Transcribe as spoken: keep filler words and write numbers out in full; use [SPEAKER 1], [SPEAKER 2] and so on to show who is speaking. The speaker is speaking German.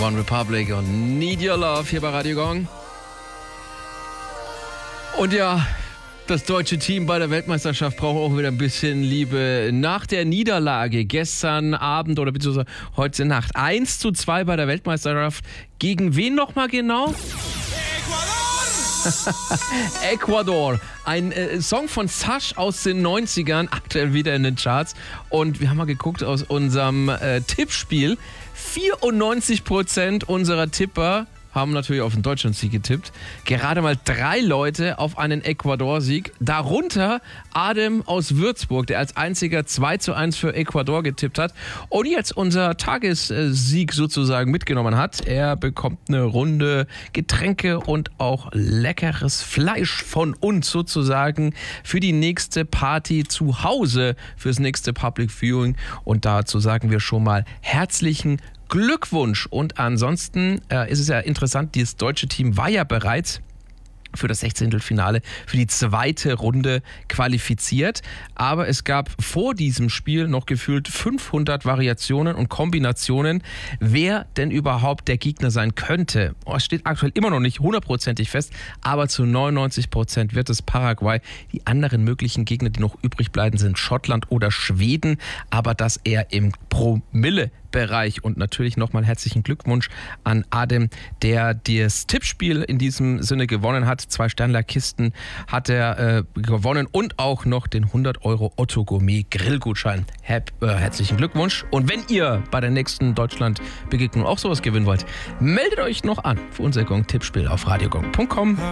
[SPEAKER 1] One Republic und Need Your Love hier bei Radio Gong. Und ja, das deutsche Team bei der Weltmeisterschaft braucht auch wieder ein bisschen Liebe. Nach der Niederlage gestern Abend oder beziehungsweise heute Nacht eins zu zwei bei der Weltmeisterschaft. Gegen wen nochmal genau? Ecuador. Ein äh, Song von Sash aus den neunzigern, aktuell wieder in den Charts. Und wir haben mal geguckt aus unserem äh, Tippspiel. vierundneunzig Prozent unserer Tipper haben natürlich auf den Deutschlandsieg getippt. Gerade mal drei Leute auf einen Ecuador-Sieg. Darunter Adem aus Würzburg, der als einziger zwei zu eins für Ecuador getippt hat und jetzt unser Tagessieg sozusagen mitgenommen hat. Er bekommt eine Runde Getränke und auch leckeres Fleisch von uns sozusagen für die nächste Party zu Hause, fürs nächste Public Viewing. Und dazu sagen wir schon mal herzlichen Glückwunsch. Und ansonsten äh, ist es ja interessant, das deutsche Team war ja bereits für das Sechzehntelfinale, für die zweite Runde qualifiziert. Aber es gab vor diesem Spiel noch gefühlt fünfhundert Variationen und Kombinationen, wer denn überhaupt der Gegner sein könnte. Oh, es steht aktuell immer noch nicht hundertprozentig fest, aber zu neunundneunzig Prozent wird es Paraguay. Die anderen möglichen Gegner, die noch übrig bleiben, sind Schottland oder Schweden, aber das eher im Promille Bereich. Und natürlich nochmal herzlichen Glückwunsch an Adem, der das Tippspiel in diesem Sinne gewonnen hat. Zwei Sternler-Kisten hat er äh, gewonnen und auch noch den hundert Euro Otto Gourmet Grillgutschein. Hab, äh, herzlichen Glückwunsch. Und wenn ihr bei der nächsten Deutschland-Begegnung auch sowas gewinnen wollt, meldet euch noch an für unser Gong-Tippspiel auf radiogong punkt com.